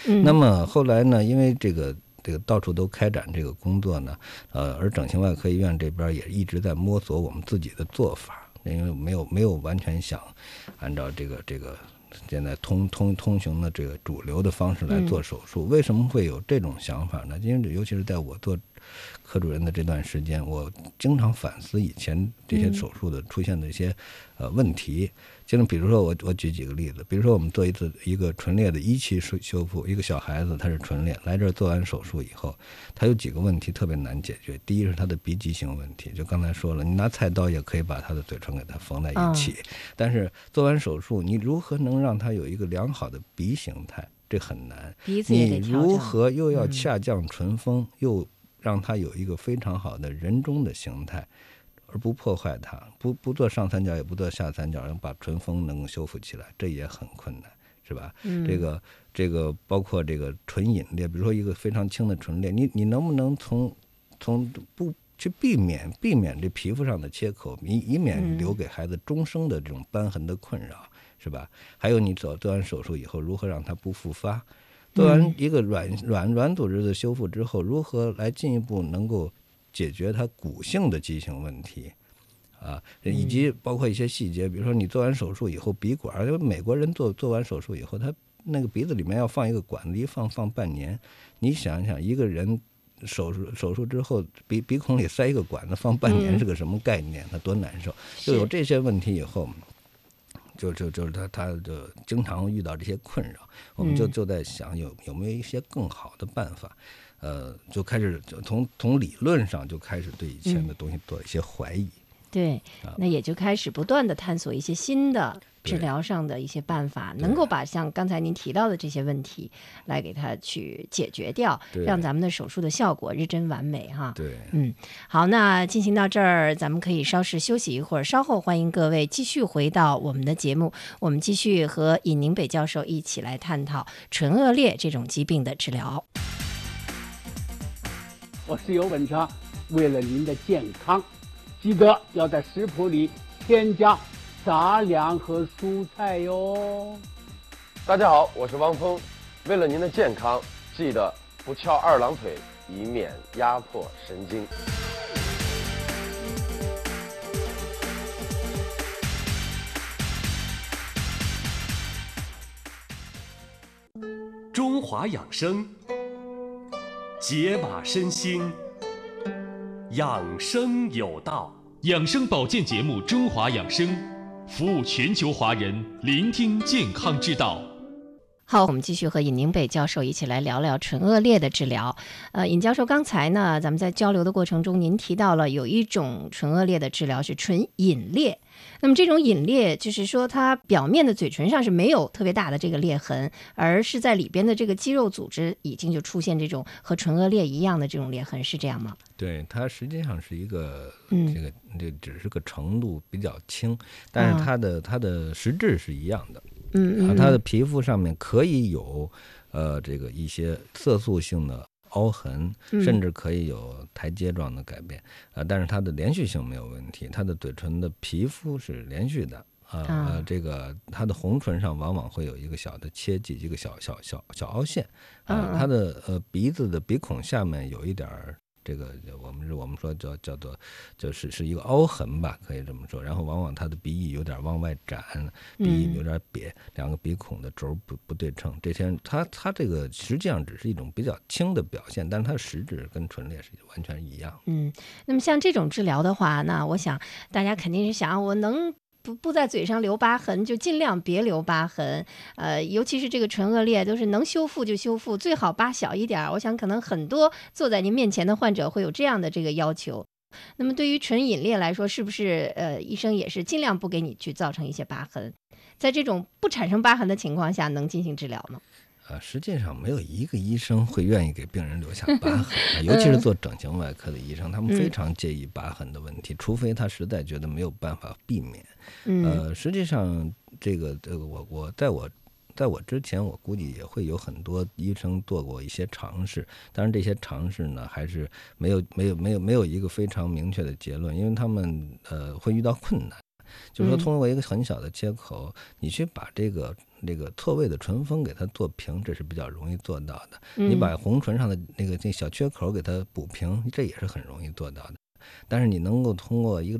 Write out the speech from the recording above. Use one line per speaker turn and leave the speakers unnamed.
那么后来呢，因为这个到处都开展这个工作呢，而整形外科医院这边也一直在摸索我们自己的做法，因为没有完全想按照这个现在通行的这个主流的方式来做手术。为什么会有这种想法呢？因为尤其是在我做科主任的这段时间，我经常反思以前这些手术的出现的一些问题。就比如说我举几个例子，比如说我们做一个唇裂的1期修复，一个小孩子他是唇裂，来这儿做完手术以后，他有几个问题特别难解决。第一是他的鼻畸形问题，就刚才说了，你拿菜刀也可以把他的嘴唇给他缝在一起，但是做完手术你如何能让他有一个良好的鼻形态，这很难。你如何又要下降唇峰，又让它有一个非常好的人中的形态，而不破坏它，不做上三角也不做下三角，让把唇峰能够修复起来，这也很困难，是吧？这个包括这个唇隐裂，比如说一个非常轻的唇裂，你能不能从不去避免这皮肤上的切口，以免留给孩子终生的这种瘢痕的困扰，是吧？还有你做完手术以后，如何让它不复发？做完一个软组织的修复之后，如何来进一步能够解决它骨性的畸形问题啊，以及包括一些细节，比如说你做完手术以后鼻管，因为美国人做完手术以后，他那个鼻子里面要放一个管子，一放半年。你想一想，一个人手术之后鼻孔里塞一个管子放半年是个什么概念？他多难受！就有这些问题以后。就是他就经常遇到这些困扰，我们就在想有没有一些更好的办法，就开始从理论上就开始对以前的东西做一些怀疑。
对，那也就开始不断的探索一些新的治疗上的一些办法，能够把像刚才您提到的这些问题来给它去解决掉，让咱们的手术的效果日臻完美哈。
对，
好，那进行到这儿，咱们可以稍事休息一会儿，稍后欢迎各位继续回到我们的节目，我们继续和尹宁北教授一起来探讨唇腭裂这种疾病的治疗。
我是尤文昌，为了您的健康，记得要在食谱里添加杂粮和蔬菜哟。
大家好，我是汪峰，为了您的健康，记得不翘二郎腿，以免压迫神经。
中华养生，解码身心，养生有道。养生保健节目《中华养生》，服务全球华人，聆听健康之道。
好，我们继续和尹宁北教授一起来聊聊唇腭裂的治疗。尹教授，刚才呢，咱们在交流的过程中，您提到了有一种唇腭裂的治疗是唇隐裂。那么这种隐裂就是说它表面的嘴唇上是没有特别大的这个裂痕，而是在里边的这个肌肉组织已经就出现这种和唇腭裂一样的这种裂痕，是这样吗？
对，它实际上是一个这只是个程度比较轻，但是它的实质是一样的。它的皮肤上面可以有这个一些色素性的凹痕，甚至可以有台阶状的改变，但是它的连续性没有问题，它的嘴唇的皮肤是连续的。这个它的红唇上往往会有一个小的切迹，一个小凹陷。它的鼻子的鼻孔下面有一点这个我们说叫做就是一个凹痕吧，可以这么说。然后往往它的鼻翼有点往外展，鼻翼有点瘪，两个鼻孔的轴不对称。这些它这个实际上只是一种比较轻的表现，但是它的实质跟唇裂是完全一样。
那么像这种治疗的话，那我想大家肯定是想我能不在嘴上留疤痕，就尽量别留疤痕。尤其是这个唇腭裂，都是能修复就修复，最好疤小一点。我想可能很多坐在您面前的患者会有这样的这个要求。那么对于唇隐裂来说，是不是医生也是尽量不给你去造成一些疤痕？在这种不产生疤痕的情况下，能进行治疗吗？
实际上没有一个医生会愿意给病人留下疤痕，尤其是做整形外科的医生，他们非常介意疤痕的问题，除非他实在觉得没有办法避免。实际上这个我在我之前，我估计也会有很多医生做过一些尝试，当然这些尝试呢，还是没有一个非常明确的结论，因为他们会遇到困难。就是说，通过一个很小的切口，你去把这个这个错位的唇峰给它做平，这是比较容易做到的。你把红唇上的那小缺口给它补平，这也是很容易做到的。但是你能够通过一个